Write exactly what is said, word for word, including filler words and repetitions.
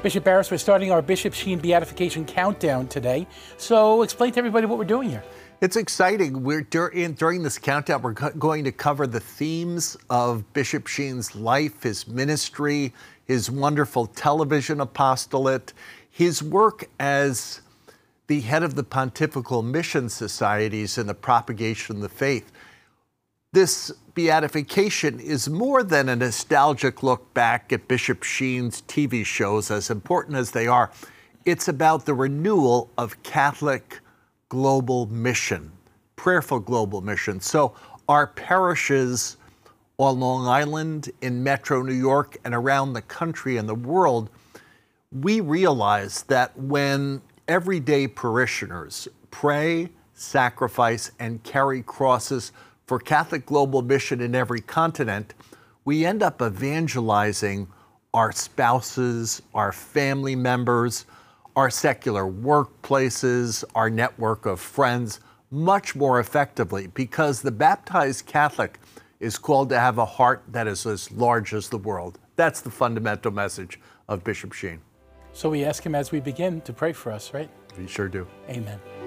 Bishop Barris, we're starting our Bishop Sheen Beatification Countdown today. So explain to everybody what we're doing here. It's exciting. We're during, during this countdown, we're going to cover the themes of Bishop Sheen's life, his ministry, his wonderful television apostolate, his work as the head of the Pontifical Mission Societies in the propagation of the faith. This beatification is more than a nostalgic look back at Bishop Sheen's T V shows, as important as they are. It's about the renewal of Catholic global mission, prayerful global mission. So our parishes on Long Island, in Metro New York, and around the country and the world, we realize that when everyday parishioners pray, sacrifice, and carry crosses for Catholic global mission in every continent, we end up evangelizing our spouses, our family members, our secular workplaces, our network of friends much more effectively, because the baptized Catholic is called to have a heart that is as large as the world. That's the fundamental message of Bishop Sheen. So we ask him as we begin to pray for us, right? We sure do. Amen.